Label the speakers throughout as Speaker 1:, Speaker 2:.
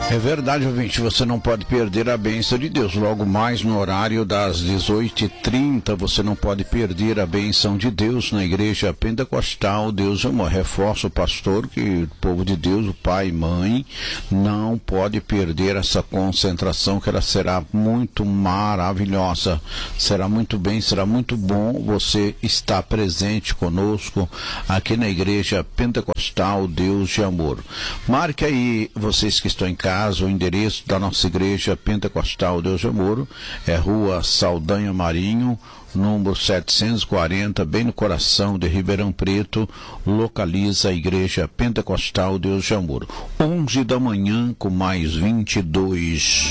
Speaker 1: É verdade, ouvinte, você não pode perder a bênção de Deus. Logo mais no horário das 18h30, você não pode perder a bênção de Deus na Igreja Pentecostal Deus é Amor. Reforço, pastor, que o povo de Deus, o pai e mãe, não pode perder essa concentração, que ela será muito maravilhosa. Será muito bem, será muito bom você estar presente conosco aqui na Igreja Pentecostal Deus de Amor. Marque aí, vocês que estão em casa, o endereço da nossa Igreja Pentecostal Deus de Amor é Rua Saldanha Marinho, número 740, bem no coração de Ribeirão Preto. Localiza a Igreja Pentecostal Deus de Amor. 11 da manhã com mais 22.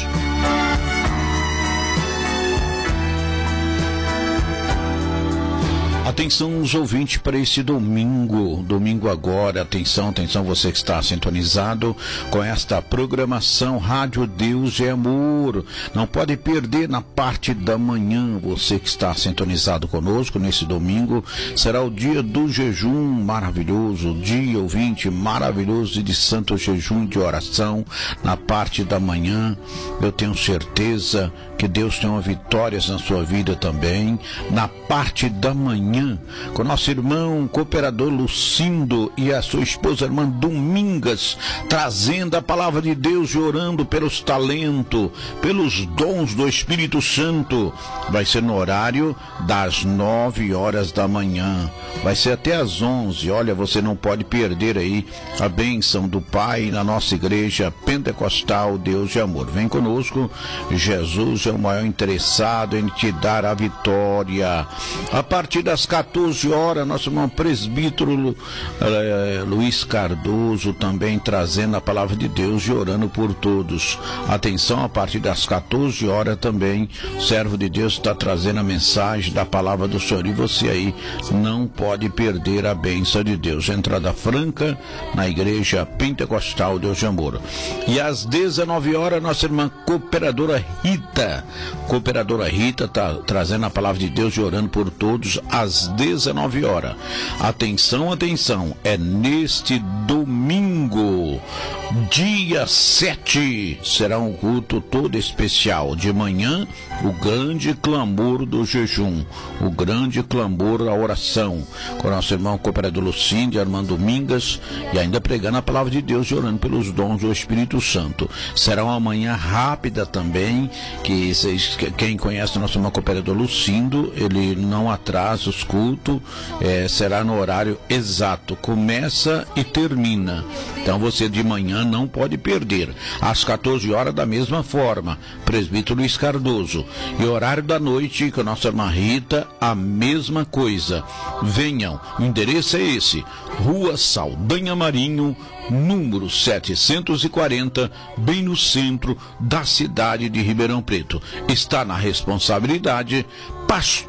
Speaker 1: Atenção os ouvintes para esse domingo agora, atenção você que está sintonizado com esta programação Rádio Deus é Amor, não pode perder na parte da manhã. Você que está sintonizado conosco nesse domingo, será o dia do jejum maravilhoso, dia ouvinte maravilhoso de santo jejum de oração na parte da manhã. Eu tenho certeza que Deus tem uma vitórias na sua vida também, na parte da manhã, com nosso irmão cooperador Lucindo e a sua esposa irmã Domingas, trazendo a palavra de Deus e orando pelos talentos, pelos dons do Espírito Santo. Vai ser no horário das 9 horas da manhã, vai ser até às 11. Olha, você não pode perder aí a bênção do Pai na nossa Igreja Pentecostal Deus de Amor. Vem conosco, Jesus é o maior interessado em te dar a vitória. A partir das 14 horas, nosso irmão presbítero Luiz Cardoso também trazendo a palavra de Deus e orando por todos. Atenção, a partir das 14 horas também, o servo de Deus está trazendo a mensagem da palavra do Senhor. E você aí não pode perder a bênção de Deus. Entrada franca na Igreja Pentecostal Deus de Amor. E às 19 horas, nossa irmã cooperadora Rita está trazendo a palavra de Deus e orando por todos às 19 horas. Atenção, é neste domingo, dia 7, será um culto todo especial. De manhã, o grande clamor do jejum, o grande clamor da oração, com nosso irmão cooperador Lucindo e a irmã Domingas, e ainda pregando a palavra de Deus e orando pelos dons do Espírito Santo. Será uma manhã rápida também, que quem conhece o nosso irmão cooperador Lucindo, ele não atrasa os cultos, será no horário exato, começa e termina. Então você de manhã não pode perder. Às 14 horas da mesma forma, presbítero Luiz Cardoso. E horário da noite, com a nossa irmã Rita, a mesma coisa. Venham, o endereço é esse, Rua Saldanha Marinho, número 740, bem no centro da cidade de Ribeirão Preto. Está na responsabilidade pastor